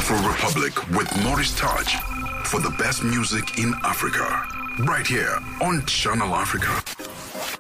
Afro Republic with Maurice Touch for the best music in Africa. Right here on Channel Africa.